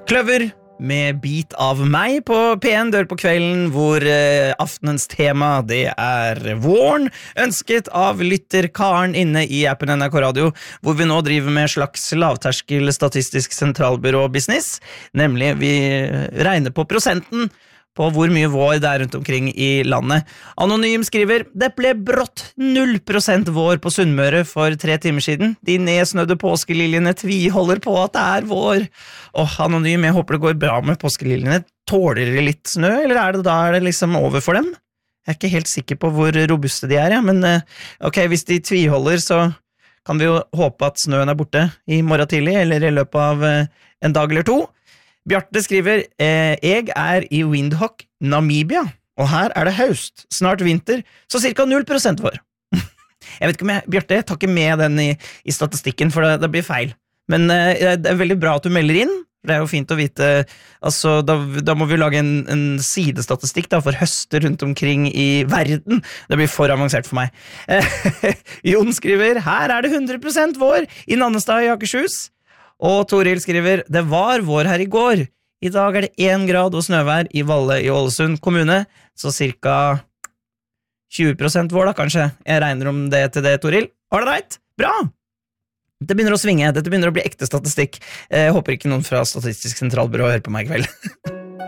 Kløver med bit av meg på P1 dør på kvelden, hvor aftenens tema det våren, ønsket av lytter Karen inne i appen NRK Radio, hvor vi nå driver med slags lavterskel statistisk sentralbyrå-business, nemlig vi regner på prosenten på hvor mye vår det rundt omkring i landet. Anonym skriver, det ble brått 0% vår på Sunnmøre for 3 timer siden. De nedsnødde påskeliljene tviholder på at det vår. Anonym, jeg håper det går bra med påskeliljene. Tåler de litt snø, eller er det liksom over for dem? Jeg ikke helt sikker på hvor robuste de ja. Men ok, hvis de tviholder, så kan vi jo håpe at snøen borte i morgen tidlig, eller i løpet av en dag eller to. Bjarte skriver, jeg i Windhoek, Namibia, og her det høst, snart vinter, så cirka 0% vår. Jeg vet ikke om Bjarte, jeg tar ikke med den i statistikken, for det blir feil. Men det veldig bra at du melder inn, det jo fint å vite, altså da må vi lage en sidestatistikk da, for høster rundt omkring i verden. Det blir for avansert for meg. Jon skriver, her det 100% vår i Nannestad i Akershus. Og Toril skriver, det var vår her i går. I dag det 1 grad og snøvær i Valle i Ålesund kommune, så cirka 20% vår da, kanskje. Jeg regner om det til det, Toril. Har det reit? Bra! Det begynner å svinge, dette begynner å bli ekte statistikk. Jeg håper ikke noen fra Statistisk sentralbyrå hører på meg i kveld.